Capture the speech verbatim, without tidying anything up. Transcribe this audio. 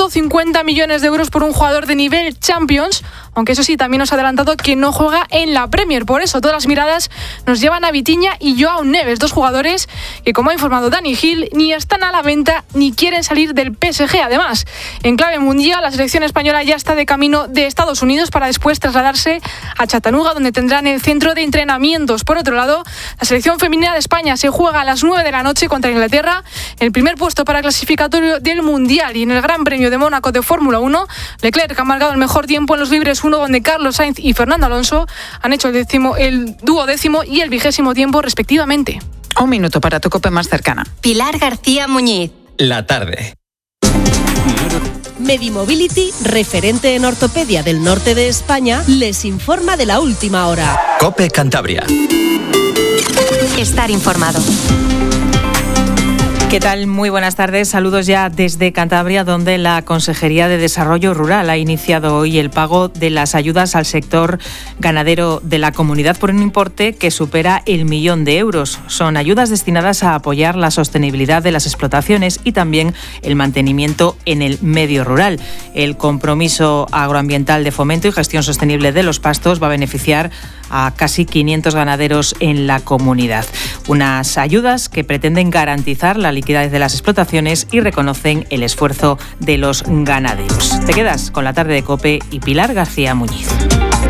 ciento cincuenta millones de euros por un jugador de nivel Champions, aunque eso sí, también nos ha adelantado que no juega en la Premier. Por eso todas las miradas nos llevan a Vitinha y Joao Neves, dos jugadores que, como ha informado Dani Gil, ni están a la venta ni quieren salir del P S G. Además, en clave mundial, la selección española ya está de camino de Estados Unidos para después trasladarse a Chattanooga, donde tendrán el centro de entrenamientos. Por otro lado, la selección femenina de España se juega a las nueve de la noche contra Inglaterra, el primer puesto para clasificatorio del Mundial. Y en el Gran Premio de Mónaco de Fórmula uno, Leclerc ha marcado el mejor tiempo en los libres uno, donde Carlos Sainz y Fernando Alonso han hecho el, décimo, el duodécimo y el vigésimo tiempo respectivamente. Un minuto para tu COPE más cercana. Pilar García Muñiz. La tarde. Medimobility, referente en ortopedia del norte de España, les informa de la última hora. COPE Cantabria. Estar informado. ¿Qué tal? Muy buenas tardes. Saludos ya desde Cantabria, donde la Consejería de Desarrollo Rural ha iniciado hoy el pago de las ayudas al sector ganadero de la comunidad por un importe que supera el millón de euros. Son ayudas destinadas a apoyar la sostenibilidad de las explotaciones y también el mantenimiento en el medio rural. El compromiso agroambiental de fomento y gestión sostenible de los pastos va a beneficiar a casi quinientos ganaderos en la comunidad. Unas ayudas que pretenden garantizar la liquidez de las explotaciones y reconocen el esfuerzo de los ganaderos. Te quedas con la tarde de COPE y Pilar García Muñiz.